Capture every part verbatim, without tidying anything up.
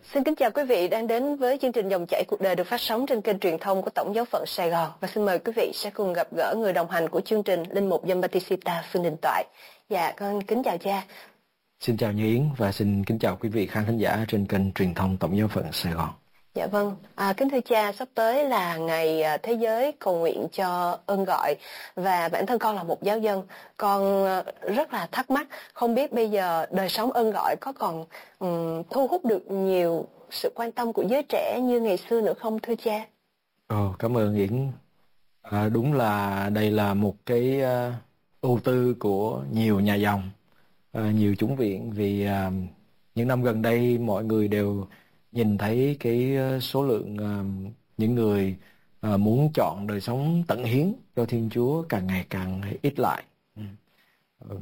Xin kính chào quý vị đang đến với chương trình Dòng chảy cuộc đời được phát sóng trên kênh truyền thông của Tổng giáo phận Sài Gòn. Và xin mời quý vị sẽ cùng gặp gỡ người đồng hành của chương trình, Linh mục Giambattista Phương Đình Toại. Dạ, con kính chào cha. Xin chào Như Yến và xin kính chào quý vị khán thính giả trên kênh truyền thông Tổng giáo phận Sài Gòn. Dạ vâng, à, kính thưa cha, sắp tới là ngày Thế giới cầu nguyện cho ơn gọi. Và bản thân con là một giáo dân, con rất là thắc mắc, không biết bây giờ đời sống ơn gọi có còn um, thu hút được nhiều sự quan tâm của giới trẻ như ngày xưa nữa không thưa cha? Ồ, cảm ơn Yến. À, đúng là đây là một cái uh, ưu tư của nhiều nhà dòng, uh, nhiều chủng viện, vì uh, những năm gần đây mọi người đều nhìn thấy cái số lượng uh, những người uh, muốn chọn đời sống tận hiến cho Thiên Chúa càng ngày càng ít lại. Uh,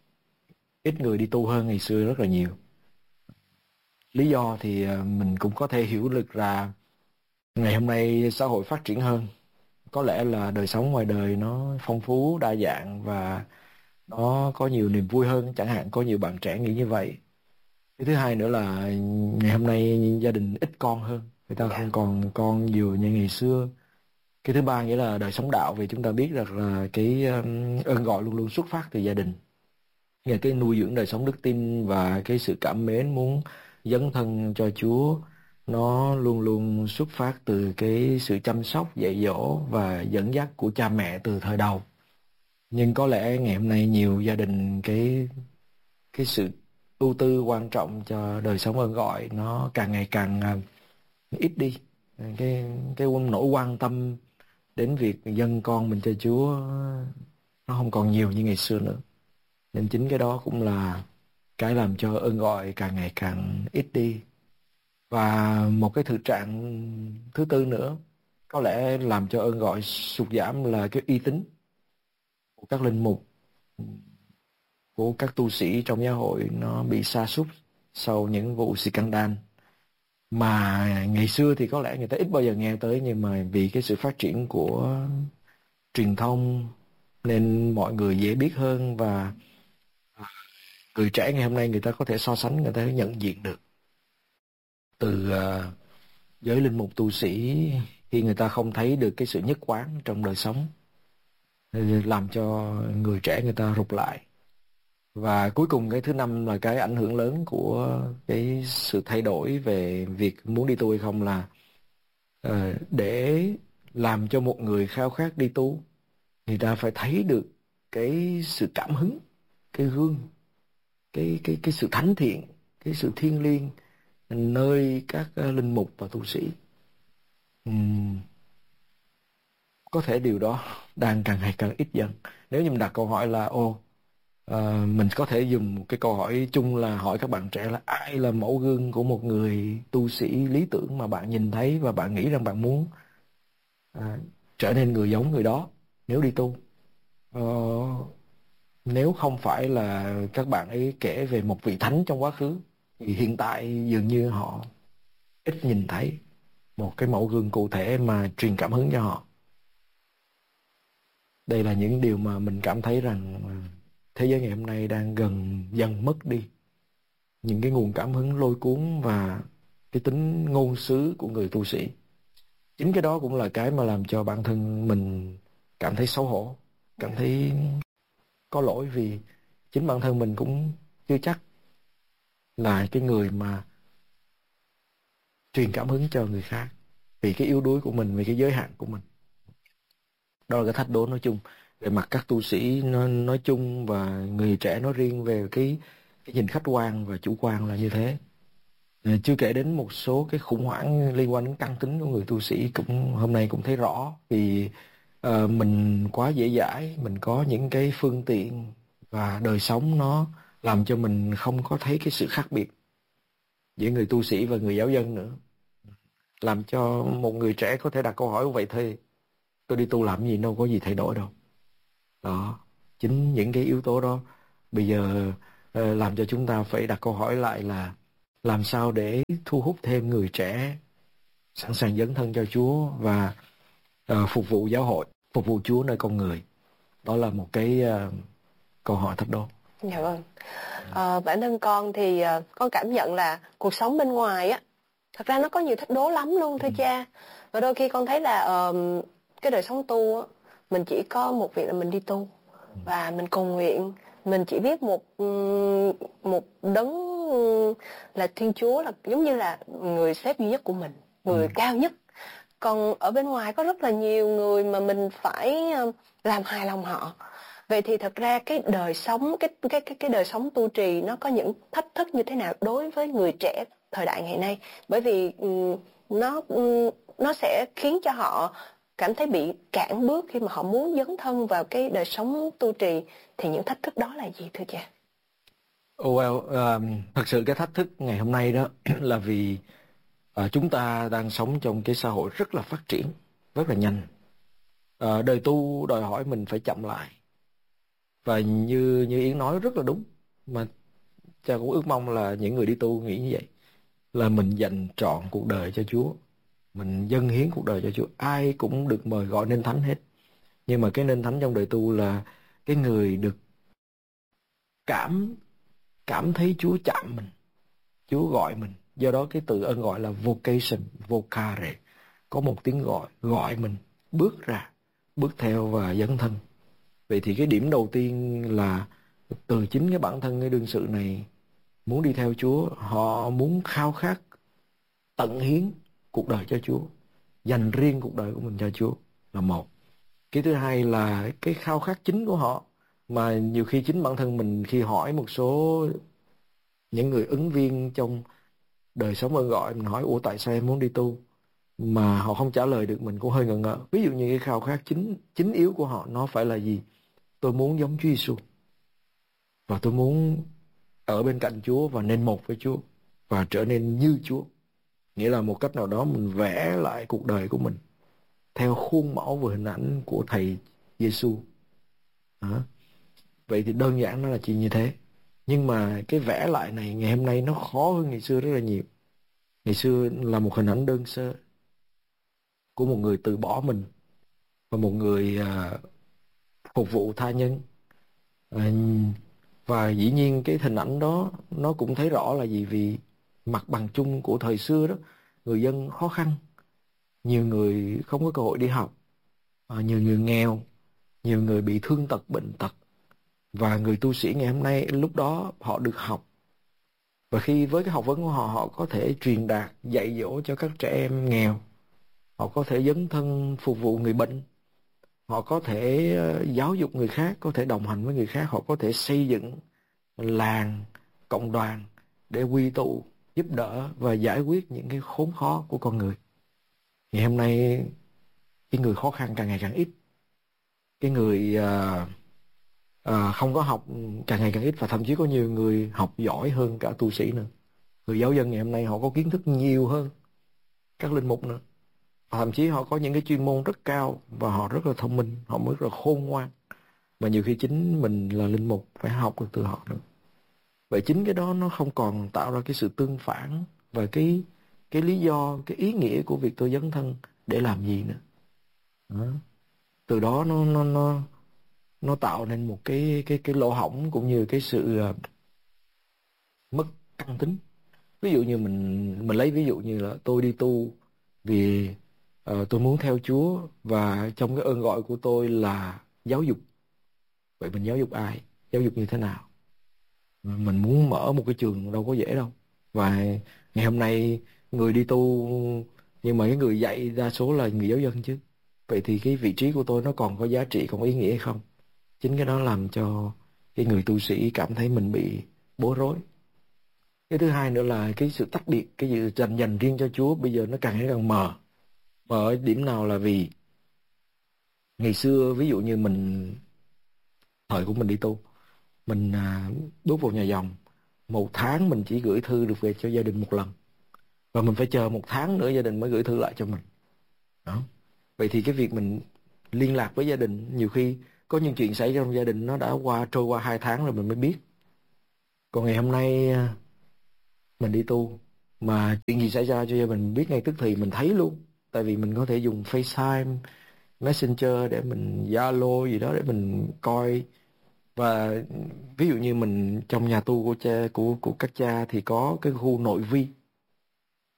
ít người đi tu hơn ngày xưa rất là nhiều. Lý do thì uh, mình cũng có thể hiểu được là ngày hôm nay xã hội phát triển hơn. Có lẽ là đời sống ngoài đời nó phong phú, đa dạng và nó có nhiều niềm vui hơn. Chẳng hạn có nhiều bạn trẻ nghĩ như vậy. Cái thứ hai nữa là ngày hôm nay gia đình ít con hơn, người ta không còn con nhiều như ngày xưa. Cái thứ ba nghĩa là đời sống đạo, vì chúng ta biết rằng là cái ơn gọi luôn luôn xuất phát từ gia đình. Nghĩa là cái nuôi dưỡng đời sống đức tin và cái sự cảm mến muốn dấn thân cho Chúa, nó luôn luôn xuất phát từ cái sự chăm sóc, dạy dỗ và dẫn dắt của cha mẹ từ thời đầu. Nhưng có lẽ ngày hôm nay nhiều gia đình cái cái sự ưu tư quan trọng cho đời sống ơn gọi nó càng ngày càng uh, ít đi. Cái cái nỗi quan tâm đến việc dâng con mình cho Chúa nó không còn nhiều như ngày xưa nữa. Nên chính cái đó cũng là cái làm cho ơn gọi càng ngày càng ít đi. Và một cái thực trạng thứ tư nữa có lẽ làm cho ơn gọi sụt giảm là cái uy tín của các linh mục, của các tu sĩ trong giáo hội nó bị sa sút sau những vụ scandal mà ngày xưa thì có lẽ người ta ít bao giờ nghe tới, nhưng mà vì cái sự phát triển của truyền thông nên mọi người dễ biết hơn, và người trẻ ngày hôm nay người ta có thể so sánh, người ta nhận diện được từ uh, giới linh mục tu sĩ khi người ta không thấy được cái sự nhất quán trong đời sống, làm cho người trẻ người ta rụt lại. Và cuối cùng cái thứ năm là cái ảnh hưởng lớn của cái sự thay đổi về việc muốn đi tu hay không là uh, để làm cho một người khao khát đi tu, người ta phải thấy được cái sự cảm hứng, cái gương, cái cái cái sự thánh thiện, cái sự thiêng liêng nơi các uh, linh mục và tu sĩ. Uhm, có thể điều đó đang càng ngày càng ít dần. Nếu như mình đặt câu hỏi là ô uh, mình có thể dùng một cái câu hỏi chung là hỏi các bạn trẻ là ai là mẫu gương của một người tu sĩ lý tưởng mà bạn nhìn thấy và bạn nghĩ rằng bạn muốn uh, trở nên người giống người đó nếu đi tu. Uh, nếu không phải là các bạn ấy kể về một vị thánh trong quá khứ, thì hiện tại dường như họ ít nhìn thấy một cái mẫu gương cụ thể mà truyền cảm hứng cho họ. Đây là những điều mà mình cảm thấy rằng thế giới ngày hôm nay đang gần dần mất đi. Những cái nguồn cảm hứng lôi cuốn và cái tính ngôn sứ của người tu sĩ. Chính cái đó cũng là cái mà làm cho bản thân mình cảm thấy xấu hổ, cảm thấy có lỗi, vì chính bản thân mình cũng chưa chắc là cái người mà truyền cảm hứng cho người khác, vì cái yếu đuối của mình, vì cái giới hạn của mình. Đó là cái thách đố nói chung về mặt các tu sĩ nói, nói chung và người trẻ nói riêng về cái, cái nhìn khách quan và chủ quan là như thế. Chưa kể đến một số cái khủng hoảng liên quan đến căn tính của người tu sĩ cũng hôm nay cũng thấy rõ, vì uh, mình quá dễ dãi, mình có những cái phương tiện và đời sống nó làm cho mình không có thấy cái sự khác biệt giữa người tu sĩ và người giáo dân nữa. Làm cho một người trẻ có thể đặt câu hỏi vậy thôi, tôi đi tu làm gì, đâu có gì thay đổi đâu. Đó, chính những cái yếu tố đó bây giờ uh, làm cho chúng ta phải đặt câu hỏi lại là làm sao để thu hút thêm người trẻ sẵn sàng dấn thân cho Chúa và uh, phục vụ giáo hội, phục vụ Chúa nơi con người. Đó là một cái uh, câu hỏi thách đố. Dạ vâng. À, bản thân con thì uh, con cảm nhận là cuộc sống bên ngoài á Thật ra nó có nhiều thách đố lắm luôn thưa Ừ. cha. Và đôi khi con thấy là ờ, cái đời sống tu á, mình chỉ có một việc là mình đi tu và mình cầu nguyện, mình chỉ biết một ừm, một đấng ừm, là Thiên Chúa, là giống như là người sếp duy nhất của mình, Ừ. người cao nhất. Còn ở bên ngoài có rất là nhiều người mà mình phải ờ, làm hài lòng họ. Vậy thì thật ra cái đời sống cái cái cái cái đời sống tu trì nó có những thách thức như thế nào đối với người trẻ thời đại ngày nay? Bởi vì ừm, nó ừm, nó sẽ khiến cho họ cảm thấy bị cản bước khi mà họ muốn dấn thân vào cái đời sống tu trì, thì những thách thức đó là gì thưa cha? Oh well, um, thật sự cái thách thức ngày hôm nay đó là vì à, chúng ta đang sống trong cái xã hội rất là phát triển, rất là nhanh. À, đời tu đòi hỏi mình phải chậm lại. Và như như Yến nói rất là đúng, mà cha cũng ước mong là những người đi tu nghĩ như vậy, là mình dành trọn cuộc đời cho Chúa, mình dâng hiến cuộc đời cho Chúa. Ai cũng được mời gọi nên thánh hết, nhưng mà cái nên thánh trong đời tu là cái người được cảm cảm thấy Chúa chạm mình, Chúa gọi mình. Do đó cái từ ơn gọi là vocation, vocare, có một tiếng gọi, gọi mình bước ra, bước theo và dấn thân. Vậy thì cái điểm đầu tiên là từ chính cái bản thân cái đương sự này muốn đi theo Chúa, họ muốn khao khát tận hiến cuộc đời cho Chúa, dành riêng cuộc đời của mình cho Chúa là một. Cái thứ hai là cái khao khát chính của họ, mà nhiều khi chính bản thân mình khi hỏi một số những người ứng viên trong đời sống ơn gọi, mình hỏi ủa tại sao em muốn đi tu, mà họ không trả lời được, mình cũng hơi ngờ ngợ. Ví dụ như cái khao khát chính chính yếu của họ nó phải là gì? Tôi muốn giống Chúa Giêsu, và tôi muốn ở bên cạnh Chúa và nên một với Chúa và trở nên như Chúa. Nghĩa là một cách nào đó mình vẽ lại cuộc đời của mình theo khuôn mẫu và hình ảnh của thầy Giêsu. Đó. Vậy thì đơn giản nó là chỉ như thế. Nhưng mà cái vẽ lại này ngày hôm nay nó khó hơn ngày xưa rất là nhiều. Ngày xưa là một hình ảnh đơn sơ của một người từ bỏ mình và một người à, phục vụ tha nhân. À, và dĩ nhiên cái hình ảnh đó nó cũng thấy rõ là gì, vì mặt bằng chung của thời xưa đó, người dân khó khăn, nhiều người không có cơ hội đi học, à, nhiều người nghèo, nhiều người bị thương tật bệnh tật. Và người tu sĩ ngày hôm nay lúc đó họ được học, và khi với cái học vấn của họ, họ có thể truyền đạt dạy dỗ cho các trẻ em nghèo, họ có thể dấn thân phục vụ người bệnh, họ có thể ờ, giáo dục người khác, có thể đồng hành với người khác, họ có thể xây dựng làng, cộng đoàn để quy tụ, giúp đỡ và giải quyết những cái khốn khó của con người. Ngày hôm nay cái người khó khăn càng ngày càng ít, cái người uh, uh, không có học càng ngày càng ít, và thậm chí có nhiều người học giỏi hơn cả tu sĩ nữa. Người giáo dân ngày hôm nay họ có kiến thức nhiều hơn các linh mục nữa, và thậm chí họ có những cái chuyên môn rất cao và họ rất là thông minh, họ mới rất là khôn ngoan, mà nhiều khi chính mình là linh mục phải học được từ họ nữa. Vậy chính cái đó nó không còn tạo ra cái sự tương phản và cái cái lý do, cái ý nghĩa của việc tôi dấn thân để làm gì nữa. Đó. Từ đó nó nó nó nó tạo nên một cái cái cái lỗ hổng cũng như cái sự uh, mất căn tính. Ví dụ như mình mình lấy ví dụ như là tôi đi tu vì uh, tôi muốn theo Chúa, và trong cái ơn gọi của tôi là giáo dục. Vậy mình giáo dục ai? Giáo dục như thế nào? Mình muốn mở một cái trường đâu có dễ đâu. Và ngày hôm nay người đi tu, nhưng mà cái người dạy đa số là người giáo dân chứ. Vậy thì cái vị trí của tôi nó còn có giá trị, còn có ý nghĩa hay không? Chính cái đó làm cho cái người tu sĩ cảm thấy mình bị bối rối. Cái thứ hai nữa là cái sự tách biệt, cái sự dành dành riêng cho Chúa bây giờ nó càng ngày càng mờ. Mờ ở điểm nào là vì ngày xưa ví dụ như mình, thời của mình đi tu, mình à, bước vào nhà dòng, một tháng mình chỉ gửi thư được về cho gia đình một lần, và mình phải chờ một tháng nữa gia đình mới gửi thư lại cho mình. Đó. Vậy thì cái việc mình liên lạc với gia đình, nhiều khi có những chuyện xảy ra trong gia đình nó đã qua trôi qua hai tháng rồi mình mới biết. Còn ngày hôm nay mình đi tu mà chuyện gì xảy ra cho gia đình biết ngay tức thì, mình thấy luôn. Tại vì mình có thể dùng FaceTime, Messenger để mình Zalo gì đó để mình coi. Và ví dụ như mình trong nhà tu của cha của của các cha thì có cái khu nội vi.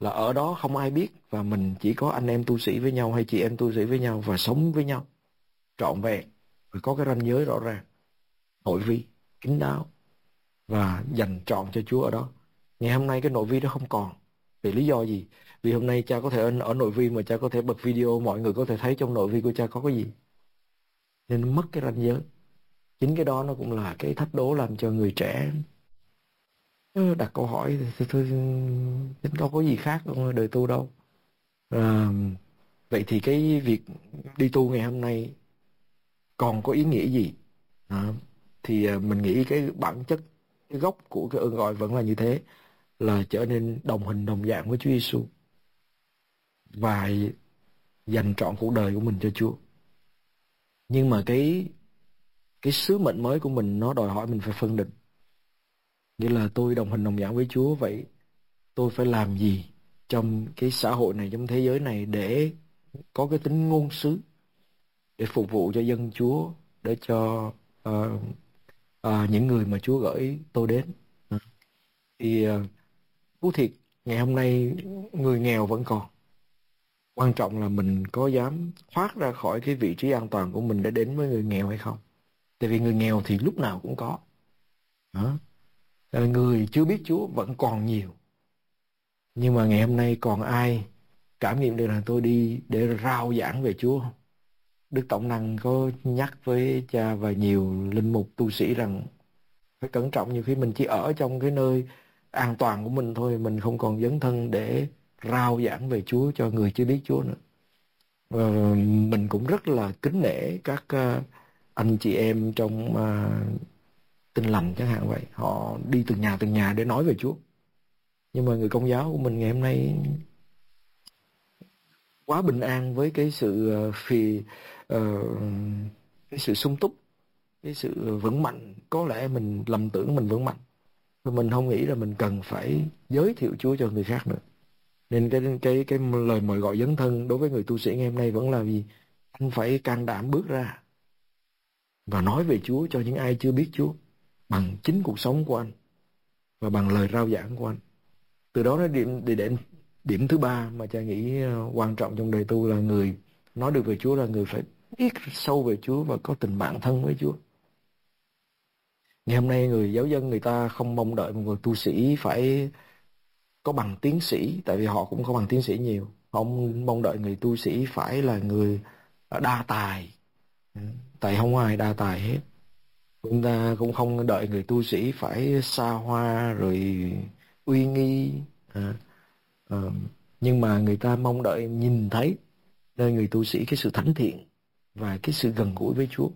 là ở đó không ai biết, và mình chỉ có anh em tu sĩ với nhau hay chị em tu sĩ với nhau và sống với nhau trọn vẹn, và có cái ranh giới rõ ràng, nội vi, kín đáo và dành trọn cho Chúa ở đó. Ngày hôm nay cái nội vi đó không còn. Vì lý do gì? Vì hôm nay cha có thể ở, ở nội vi mà cha có thể bật video, mọi người có thể thấy trong nội vi của cha có cái gì. Nên nó mất cái ranh giới. Chính cái đó nó cũng là cái thách đố làm cho người trẻ đặt câu hỏi thì thôi, chính đâu có gì khác trong đời tu đâu. À, vậy thì cái việc đi tu ngày hôm nay còn có ý nghĩa gì? À, thì mình nghĩ cái bản chất, cái gốc của cái ơn gọi vẫn là như thế, là trở nên đồng hình đồng dạng với Chúa Giêsu và dành trọn cuộc đời của mình cho Chúa. Nhưng mà cái cái sứ mệnh mới của mình nó đòi hỏi mình phải phân định. Nghĩa là tôi đồng hình đồng dạng với Chúa, vậy tôi phải làm gì trong cái xã hội này, trong thế giới này để có cái tính ngôn sứ, để phục vụ cho dân Chúa, để cho uh, uh, những người mà Chúa gửi tôi đến. Thì uh, thú thiệt, ngày hôm nay người nghèo vẫn còn. Quan trọng là mình có dám thoát ra khỏi cái vị trí an toàn của mình để đến với người nghèo hay không. Tại vì người nghèo thì lúc nào cũng có. Đó. Người chưa biết Chúa vẫn còn nhiều. Nhưng mà ngày hôm nay còn ai cảm nghiệm được là tôi đi để rao giảng về Chúa không? Đức Tổng Năng có nhắc với cha và nhiều linh mục tu sĩ rằng phải cẩn trọng, nhiều khi mình chỉ ở trong cái nơi an toàn của mình thôi, mình không còn dấn thân để rao giảng về Chúa cho người chưa biết Chúa nữa. Và mình cũng rất là kính nể các uh, anh chị em trong uh, Tin Lành chẳng hạn vậy, họ đi từng nhà từng nhà để nói về Chúa. Nhưng mà người Công giáo của mình ngày hôm nay quá bình an với cái sự uh, phì uh, cái sự sung túc, cái sự vững mạnh. Có lẽ mình lầm tưởng mình vững mạnh, mình không nghĩ là mình cần phải giới thiệu Chúa cho người khác nữa. Nên cái cái cái lời mời gọi dấn thân đối với người tu sĩ ngày hôm nay vẫn là gì? Anh phải can đảm bước ra và nói về Chúa cho những ai chưa biết Chúa bằng chính cuộc sống của anh và bằng lời rao giảng của anh. Từ đó nó điểm để đến điểm thứ ba mà cha nghĩ quan trọng trong đời tu là người nói được về Chúa là người phải biết sâu về Chúa và có tình bạn thân với Chúa. Ngày hôm nay người giáo dân người ta không mong đợi một người tu sĩ phải có bằng tiến sĩ, tại vì họ cũng có bằng tiến sĩ nhiều. Họ mong đợi người tu sĩ phải là người đa tài, tại không ai đa tài hết. Chúng ta cũng không đợi người tu sĩ phải xa hoa rồi uy nghi, à, à, nhưng mà người ta mong đợi nhìn thấy nơi người tu sĩ cái sự thánh thiện và cái sự gần gũi với Chúa.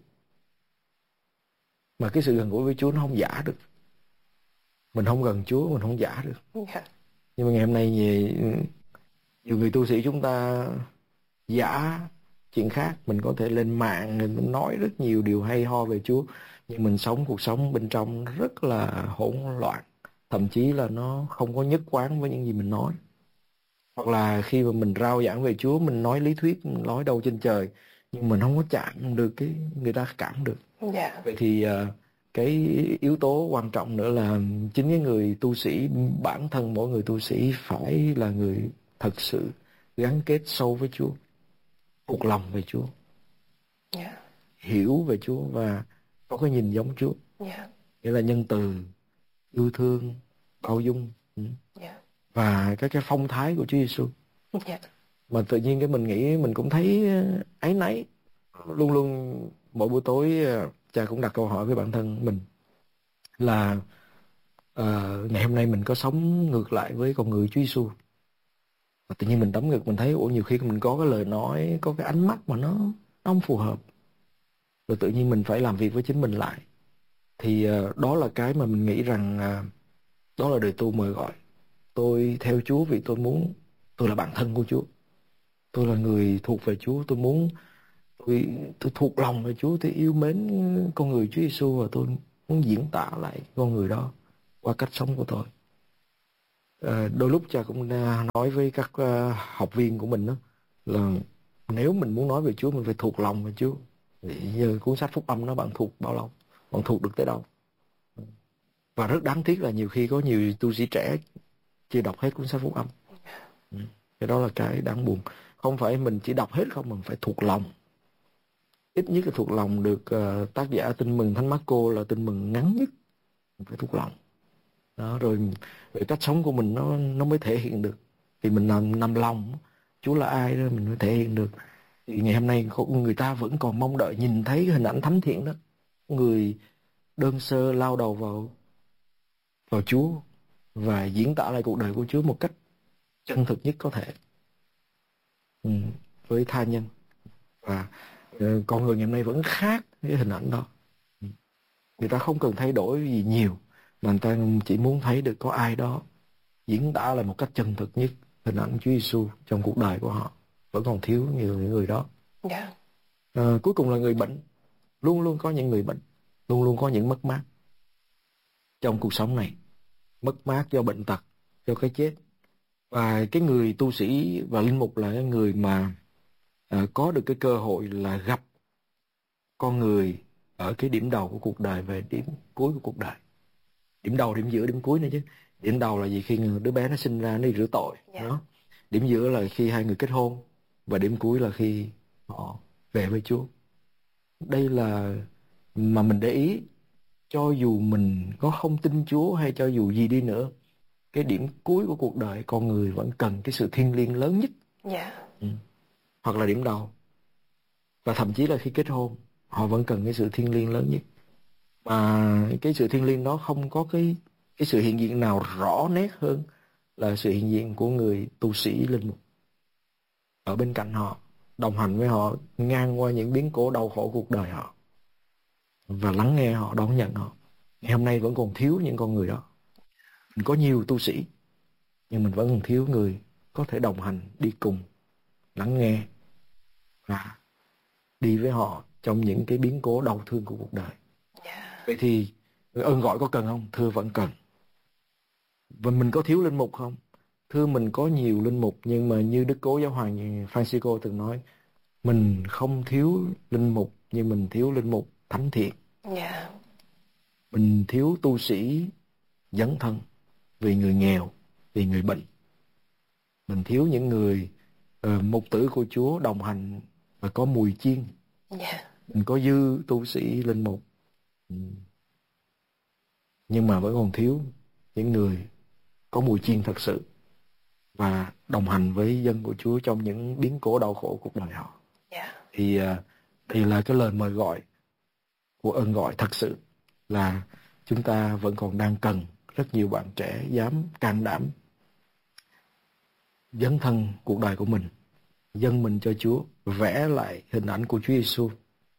Mà cái sự gần gũi với Chúa nó không giả được. Mình không gần Chúa mình không giả được. Yeah. Nhưng mà ngày hôm nay nhiều, nhiều người tu sĩ chúng ta giả chuyện khác. Mình có thể lên mạng mình nói rất nhiều điều hay ho về Chúa, nhưng mình sống cuộc sống bên trong rất là hỗn loạn, thậm chí là nó không có nhất quán với những gì mình nói. Hoặc là khi mà mình rao giảng về Chúa, mình nói lý thuyết, mình nói đâu trên trời, nhưng mình không có chạm được cái người ta cảm được. Yeah. Vậy thì uh, cái yếu tố quan trọng nữa là chính cái người tu sĩ, bản thân mỗi người tu sĩ phải là người thật sự gắn kết sâu với Chúa, thuộc lòng về Chúa, yeah. hiểu về Chúa và có cái nhìn giống Chúa, yeah. nghĩa là nhân từ, yêu thương, bao dung, yeah. và cái cái phong thái của Chúa Giêsu. Yeah. Mà tự nhiên cái mình nghĩ mình cũng thấy áy náy, luôn luôn mỗi buổi tối cha cũng đặt câu hỏi với bản thân mình là uh, ngày hôm nay mình có sống ngược lại với con người Chúa Giêsu. Và tự nhiên mình đấm ngực mình thấy ủa nhiều khi mình có cái lời nói, có cái ánh mắt mà nó, nó không phù hợp. Rồi tự nhiên mình phải làm việc với chính mình lại. Thì uh, đó là cái mà mình nghĩ rằng uh, đó là đời tu mời gọi. Tôi theo Chúa vì tôi muốn, tôi là bạn thân của Chúa. Tôi là người thuộc về Chúa, tôi muốn tôi, tôi thuộc lòng về Chúa, tôi yêu mến con người Chúa Giêsu và tôi muốn diễn tả lại con người đó qua cách sống của tôi. À, đôi lúc cha cũng nói với các uh, học viên của mình đó, là nếu mình muốn nói về Chúa mình phải thuộc lòng về Chúa. Thì giờ cuốn sách Phúc Âm nó bạn thuộc bao lâu, bạn thuộc được tới đâu. Và rất đáng tiếc là nhiều khi có nhiều tu sĩ trẻ chưa đọc hết cuốn sách Phúc Âm. Ừ. Cái đó là cái đáng buồn. Không phải mình chỉ đọc hết không, mình phải thuộc lòng. Ít nhất là thuộc lòng được. Uh, tác giả Tin Mừng Thánh Marco là tin mừng ngắn nhất, mình phải thuộc lòng. Đó, rồi, rồi cách sống của mình nó nó mới thể hiện được. Thì mình nằm, nằm lòng Chúa là ai đó mình mới thể hiện được. Thì ngày hôm nay người ta vẫn còn mong đợi nhìn thấy hình ảnh thánh thiện đó. Người đơn sơ lao đầu vào vào Chúa và diễn tả lại cuộc đời của Chúa một cách chân thực nhất có thể, ừ, với tha nhân. Và uh, con người ngày hôm nay vẫn khác cái hình ảnh đó. Ừ. Người ta không cần thay đổi gì nhiều, mà người ta chỉ muốn thấy được có ai đó diễn tả lại một cách chân thực nhất hình ảnh Chúa Giêsu trong cuộc đời của họ. Vẫn còn thiếu nhiều những người đó. Yeah. Uh, cuối cùng là người bệnh. Luôn luôn có những người bệnh, luôn luôn có những mất mát trong cuộc sống này. Mất mát do bệnh tật, do cái chết. Và cái người tu sĩ và linh mục là cái người mà uh, có được cái cơ hội là gặp con người ở cái điểm đầu của cuộc đời về điểm cuối của cuộc đời. Điểm đầu, điểm giữa, điểm cuối nữa chứ. Điểm đầu là gì? Khi đứa bé nó sinh ra nó đi rửa tội. Yeah. Đó. Điểm giữa là khi hai người kết hôn. Và điểm cuối là khi họ về với Chúa. Đây là mà mình để ý, cho dù mình có không tin Chúa hay cho dù gì đi nữa, cái điểm cuối của cuộc đời con người vẫn cần cái sự thiêng liêng lớn nhất. Yeah. Ừ. Hoặc là điểm đầu. Và thậm chí là khi kết hôn, họ vẫn cần cái sự thiêng liêng lớn nhất. Mà cái sự thiêng liêng đó không có cái cái sự hiện diện nào rõ nét hơn là sự hiện diện của người tu sĩ linh mục ở bên cạnh họ, đồng hành với họ ngang qua những biến cố đau khổ cuộc đời họ và lắng nghe họ, đón nhận họ. Ngày hôm nay vẫn còn thiếu những con người đó. Mình có nhiều tu sĩ nhưng mình vẫn còn thiếu người có thể đồng hành, đi cùng, lắng nghe và đi với họ trong những cái biến cố đau thương của cuộc đời. Yeah. Vậy thì ơn gọi có cần không? Thưa vẫn cần. Và mình có thiếu linh mục không? Thưa mình có nhiều linh mục, nhưng mà như Đức Cố Giáo hoàng Francisco từng nói, mình không thiếu linh mục nhưng mình thiếu linh mục thánh thiện. Yeah. Mình thiếu tu sĩ dấn thân vì người nghèo, vì người bệnh. Mình thiếu những người uh, mục tử của Chúa đồng hành và có mùi chiên. Yeah. Mình có dư tu sĩ linh mục, ừ. nhưng mà vẫn còn thiếu những người có mùi chiên thật sự và đồng hành với dân của Chúa trong những biến cố đau khổ cuộc đời họ. Yeah. Thì uh, đây là cái lời mời gọi của ơn gọi thật sự là chúng ta vẫn còn đang cần rất nhiều bạn trẻ dám can đảm dấn thân cuộc đời của mình, dâng mình cho Chúa, vẽ lại hình ảnh của Chúa Giêsu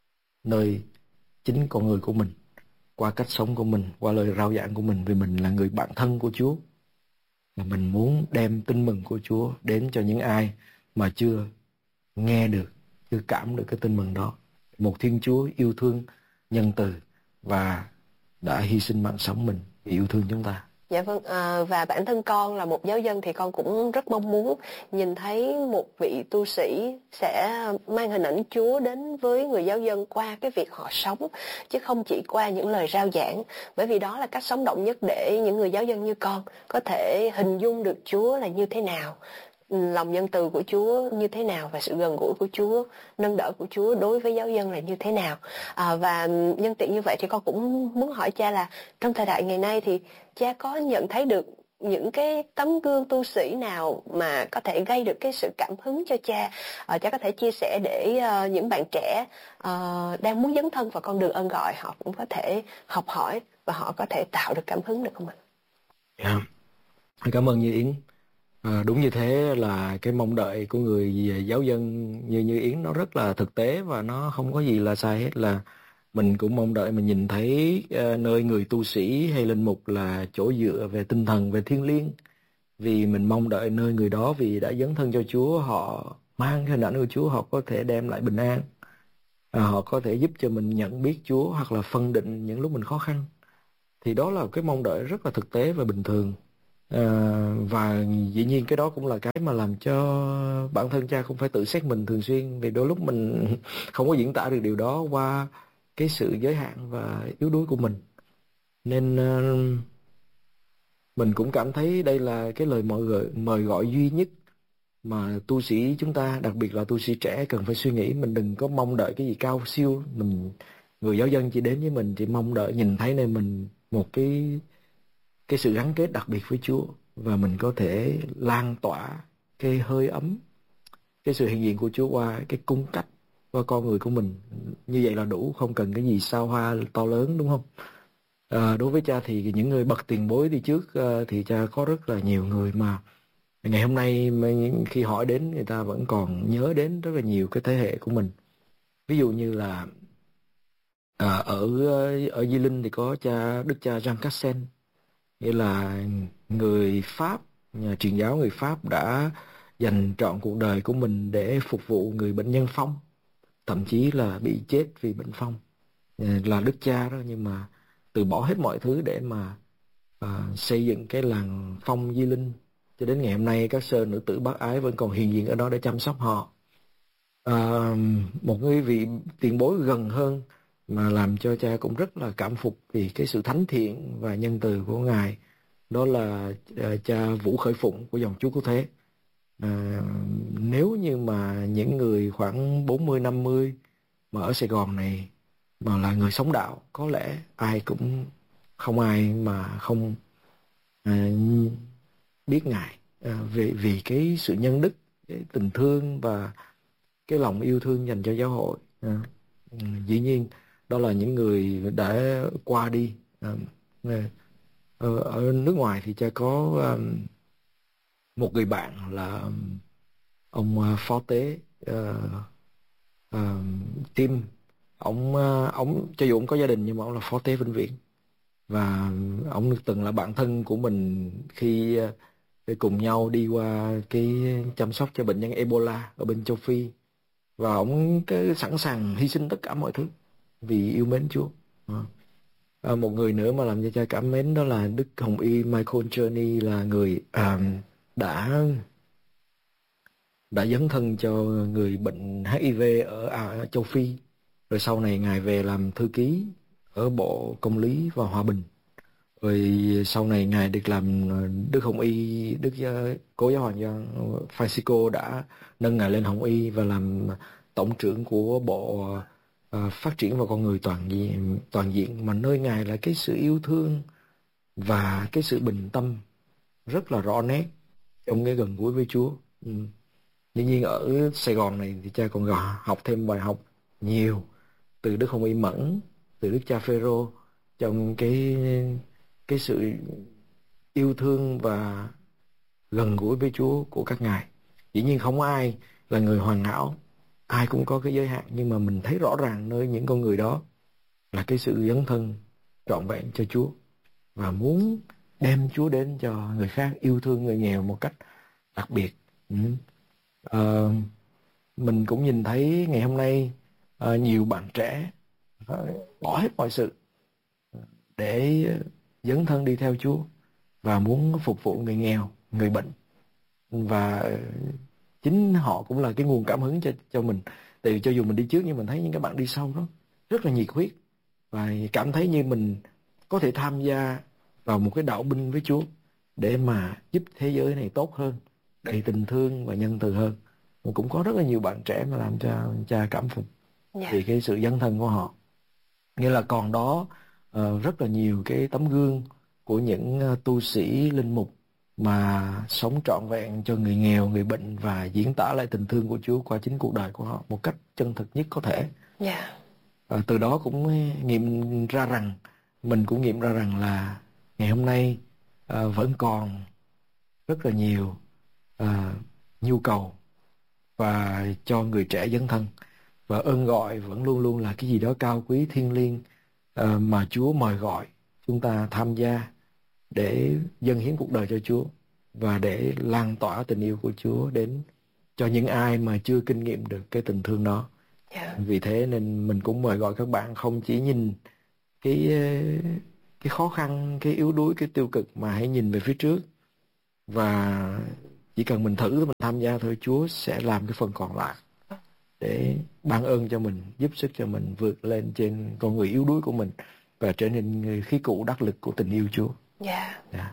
nơi chính con người của mình, qua cách sống của mình, qua lời rao giảng của mình, vì mình là người bạn thân của Chúa. Và mình muốn đem tin mừng của Chúa đến cho những ai mà chưa nghe được, chưa cảm được cái tin mừng đó. Một Thiên Chúa yêu thương, nhân từ và đã hy sinh mạng sống mình vì yêu thương chúng ta. Dạ vâng, à, và bản thân con là một giáo dân thì con cũng rất mong muốn nhìn thấy một vị tu sĩ sẽ mang hình ảnh Chúa đến với người giáo dân qua cái việc họ sống, chứ không chỉ qua những lời rao giảng. Bởi vì đó là cách sống động nhất để những người giáo dân như con có thể hình dung được Chúa là như thế nào, lòng nhân từ của Chúa như thế nào và sự gần gũi của Chúa, nâng đỡ của Chúa đối với giáo dân là như thế nào. À, và nhân tiện như vậy thì con cũng muốn hỏi cha là trong thời đại ngày nay thì cha có nhận thấy được những cái tấm gương tu sĩ nào mà có thể gây được cái sự cảm hứng cho cha, à, cha có thể chia sẻ để uh, những bạn trẻ uh, đang muốn dấn thân vào con đường ơn gọi họ cũng có thể học hỏi và họ có thể tạo được cảm hứng được không ạ? Yeah. Cảm ơn Như Yến. À, đúng như thế, là cái mong đợi của người giáo dân như như Yến nó rất là thực tế và nó không có gì là sai hết. Là mình cũng mong đợi mình nhìn thấy uh, nơi người tu sĩ hay linh mục là chỗ dựa về tinh thần, về thiêng liêng. Vì mình mong đợi nơi người đó vì đã dấn thân cho Chúa, họ mang hình ảnh của Chúa, họ có thể đem lại bình an, à, họ có thể giúp cho mình nhận biết Chúa hoặc là phân định những lúc mình khó khăn. Thì đó là cái mong đợi rất là thực tế và bình thường. À, và dĩ nhiên cái đó cũng là cái mà làm cho bản thân cha cũng phải tự xét mình thường xuyên, vì đôi lúc mình không có diễn tả được điều đó qua cái sự giới hạn và yếu đuối của mình. Nên uh, mình cũng cảm thấy đây là cái lời mời gọi, mời gọi duy nhất mà tu sĩ chúng ta, đặc biệt là tu sĩ trẻ, cần phải suy nghĩ. Mình đừng có mong đợi cái gì cao siêu. Mình, người giáo dân chỉ đến với mình chỉ mong đợi nhìn thấy nơi mình một cái cái sự gắn kết đặc biệt với Chúa, và mình có thể lan tỏa cái hơi ấm, cái sự hiện diện của Chúa qua cái cung cách, qua con người của mình. Như vậy là đủ, không cần cái gì sao hoa to lớn, đúng không? À, đối với cha thì những người bậc tiền bối đi trước thì cha có rất là nhiều người mà ngày hôm nay khi hỏi đến, người ta vẫn còn nhớ đến rất là nhiều cái thế hệ của mình. Ví dụ như là à, ở ở Di Linh thì có cha đức cha Jean Cassen, nghĩa là người Pháp, nhà truyền giáo người Pháp đã dành trọn cuộc đời của mình để phục vụ người bệnh nhân phong, thậm chí là bị chết vì bệnh phong. Là đức cha đó, nhưng mà từ bỏ hết mọi thứ để mà à, xây dựng cái làng phong Di Linh. Cho đến ngày hôm nay các sơ nữ tử bác ái vẫn còn hiện diện ở đó để chăm sóc họ. À, một người vị tiền bối gần hơn mà làm cho cha cũng rất là cảm phục vì cái sự thánh thiện và nhân từ của Ngài, đó là uh, cha Vũ Khởi Phụng của dòng Chúa Cứu Thế. À, nếu như mà những người khoảng bốn mươi năm mươi mà ở Sài Gòn này mà là người sống đạo, có lẽ ai cũng không ai mà không à, biết Ngài à, vì, vì cái sự nhân đức, cái tình thương và cái lòng yêu thương dành cho giáo hội. À, dĩ nhiên đó là những người đã qua đi. À, ở, ở nước ngoài thì cha có um, một người bạn là ông uh, phó tế uh, uh, Tim. Ông uh, ông cho dù ông có gia đình nhưng mà ông là phó tế vĩnh viễn, và ông từng là bạn thân của mình khi uh, cùng nhau đi qua cái chăm sóc cho bệnh nhân Ebola ở bên châu Phi, và ông cái sẵn sàng hy sinh tất cả mọi thứ vì yêu mến Chúa. À. À, một người nữa mà làm cho cha cảm mến đó là Đức Hồng Y Michael Journey, là người à, đã đã dấn thân cho người bệnh hát i vê ở à, châu Phi, rồi sau này Ngài về làm thư ký ở Bộ Công lý và Hòa bình, rồi sau này Ngài được làm Đức Hồng Y, Đức Cố giáo hoàng Gioan Francisco đã nâng Ngài lên Hồng Y và làm tổng trưởng của Bộ uh, Phát triển và con người toàn diện, toàn diện mà nơi Ngài là cái sự yêu thương và cái sự bình tâm rất là rõ nét trong cái gần gũi với Chúa. Ừ. Tuy nhiên ở Sài Gòn này thì cha còn học thêm bài học nhiều từ Đức Hồng Y Mẫn, từ Đức cha Phêrô, trong cái cái sự yêu thương và gần gũi với Chúa của các ngài. Dĩ nhiên không ai là người hoàn hảo, ai cũng có cái giới hạn, nhưng mà mình thấy rõ ràng nơi những con người đó là cái sự dấn thân trọn vẹn cho Chúa và muốn đem Chúa đến cho người khác, yêu thương người nghèo một cách đặc biệt. Ừ. À, mình cũng nhìn thấy ngày hôm nay à, nhiều bạn trẻ à, bỏ hết mọi sự để dấn thân đi theo Chúa và muốn phục vụ người nghèo, người bệnh, và chính họ cũng là cái nguồn cảm hứng cho cho mình. Tại vì cho dù mình đi trước nhưng mình thấy những các bạn đi sau đó rất là nhiệt huyết và cảm thấy như mình có thể tham gia vào một cái đạo binh với Chúa để mà giúp thế giới này tốt hơn, đầy tình thương và nhân từ hơn. Mà cũng có rất là nhiều bạn trẻ mà làm cho cha cảm phục yeah. vì cái sự dấn thân của họ. Nghĩa là còn đó uh, rất là nhiều cái tấm gương của những uh, tu sĩ linh mục mà sống trọn vẹn cho người nghèo, người bệnh và diễn tả lại tình thương của Chúa qua chính cuộc đời của họ một cách chân thực nhất có thể. Yeah. À, từ đó cũng nghiệm ra rằng, mình cũng nghiệm ra rằng là ngày hôm nay à, vẫn còn rất là nhiều à, nhu cầu và cho người trẻ dấn thân, và ơn gọi vẫn luôn luôn là cái gì đó cao quý thiêng liêng à, mà Chúa mời gọi chúng ta tham gia để dâng hiến cuộc đời cho Chúa và để lan tỏa tình yêu của Chúa đến cho những ai mà chưa kinh nghiệm được cái tình thương đó. Yeah. Vì thế nên mình cũng mời gọi các bạn không chỉ nhìn cái cái khó khăn, cái yếu đuối, cái tiêu cực, mà hãy nhìn về phía trước, và chỉ cần mình thử mình tham gia thôi, Chúa sẽ làm cái phần còn lại để ban ơn cho mình, giúp sức cho mình vượt lên trên con người yếu đuối của mình và trở nên người khí cụ đắc lực của tình yêu Chúa. Dạ. Yeah.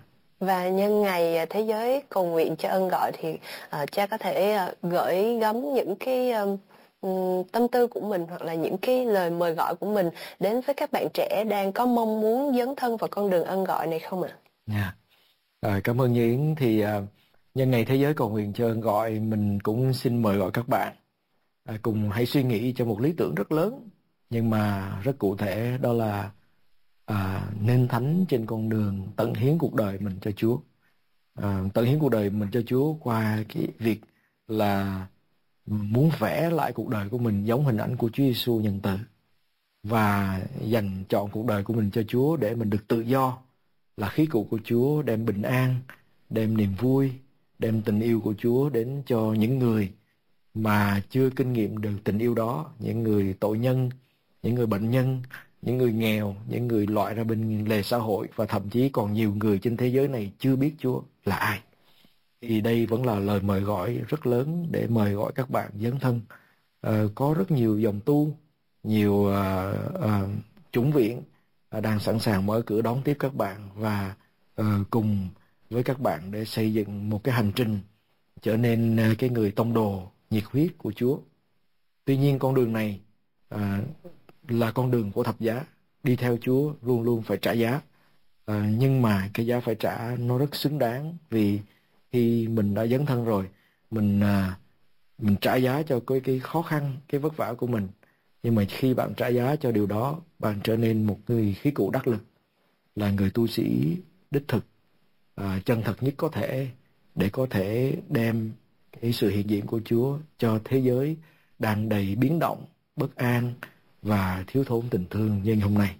Và nhân ngày thế giới cầu nguyện cho ơn gọi thì uh, cha có thể uh, gửi gắm những cái um, tâm tư của mình hoặc là những cái lời mời gọi của mình đến với các bạn trẻ đang có mong muốn dấn thân vào con đường ơn gọi này không ạ? Yeah. Rồi, cảm ơn Như Yến. Thì uh, nhân ngày thế giới cầu nguyện cho ơn gọi, mình cũng xin mời gọi các bạn uh, cùng hãy suy nghĩ cho một lý tưởng rất lớn nhưng mà rất cụ thể, đó là uh, nên thánh trên con đường tận hiến cuộc đời mình cho Chúa. Uh, tận hiến cuộc đời mình cho Chúa qua cái việc là muốn vẽ lại cuộc đời của mình giống hình ảnh của Chúa Giêsu nhân từ, và dành chọn cuộc đời của mình cho Chúa để mình được tự do, là khí cụ của Chúa, đem bình an, đem niềm vui, đem tình yêu của Chúa đến cho những người mà chưa kinh nghiệm được tình yêu đó, những người tội nhân, những người bệnh nhân, những người nghèo, những người loại ra bên lề xã hội, và thậm chí còn nhiều người trên thế giới này chưa biết Chúa là ai. Thì đây vẫn là lời mời gọi rất lớn để mời gọi các bạn dấn thân. À, có rất nhiều dòng tu, nhiều uh, uh, chủng viện uh, đang sẵn sàng mở cửa đón tiếp các bạn, và uh, cùng với các bạn để xây dựng một cái hành trình trở nên uh, cái người tông đồ nhiệt huyết của Chúa. Tuy nhiên con đường này uh, là con đường của thập giá. Đi theo Chúa luôn luôn phải trả giá, uh, nhưng mà cái giá phải trả nó rất xứng đáng, vì khi mình đã dấn thân rồi, mình à, mình trả giá cho cái, cái khó khăn, cái vất vả của mình. Nhưng mà khi bạn trả giá cho điều đó, bạn trở nên một người khí cụ đắc lực, là người tu sĩ đích thực, à, chân thật nhất có thể, để có thể đem cái sự hiện diện của Chúa cho thế giới đang đầy biến động, bất an và thiếu thốn tình thương như hôm nay.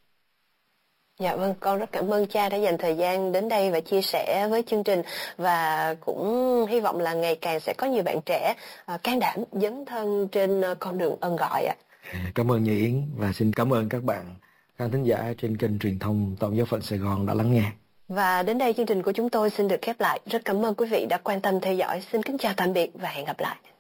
Dạ vâng, con rất cảm ơn cha đã dành thời gian đến đây và chia sẻ với chương trình, và cũng hy vọng là ngày càng sẽ có nhiều bạn trẻ uh, can đảm dấn thân trên uh, con đường ơn gọi ạ. Cảm ơn Như Yến, và xin cảm ơn các bạn khán thính giả trên kênh truyền thông Tổng giáo phận Sài Gòn đã lắng nghe. Và đến đây chương trình của chúng tôi xin được khép lại. Rất cảm ơn quý vị đã quan tâm theo dõi. Xin kính chào tạm biệt và hẹn gặp lại.